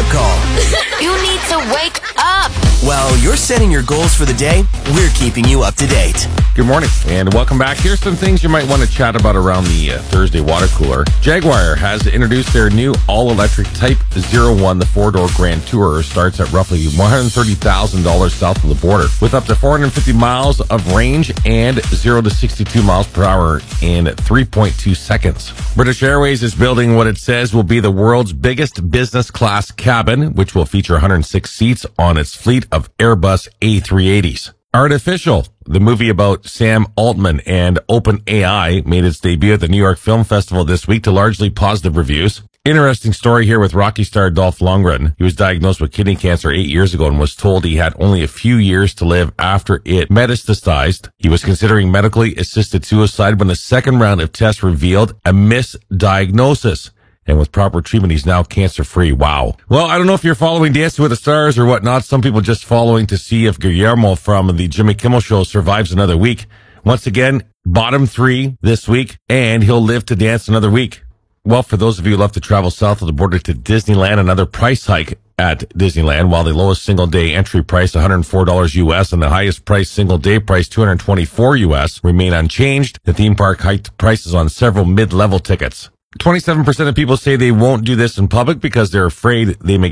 call. You need to wake up. While you're setting your goals for the day, we're keeping you up to date. Good morning, and welcome back. Here's some things you might want to chat about around the Thursday water cooler. Jaguar has introduced their new all-electric Type 01. The four-door Grand Tourer starts at roughly $130,000 south of the border, with up to 450 miles of range and 0 to 62 miles per hour in 3.2 seconds. British Airways is building what it says will be the world's biggest business class cabin, which will feature 106 seats on its fleet of Airbus A380s. Artificial, the movie about Sam Altman and OpenAI, made its debut at the New York Film Festival this week to largely positive reviews. Interesting story here with Rocky star Dolph Lundgren. He was diagnosed with kidney cancer 8 years ago and was told he had only a few years to live after it metastasized. He was considering medically assisted suicide when the second round of tests revealed a misdiagnosis. And with proper treatment, he's now cancer-free. Wow. Well, I don't know if you're following Dancing with the Stars or whatnot. Some people just following to see if Guillermo from the Jimmy Kimmel Show survives another week. Once again, bottom 3 this week, and he'll live to dance another week. Well, for those of you who love to travel south of the border to Disneyland, another price hike at Disneyland. While the lowest single-day entry price, $104 U.S., and the highest price single-day price, $224 U.S., remain unchanged. The theme park hiked prices on several mid-level tickets. 27% of people say they won't do this in public because they're afraid they may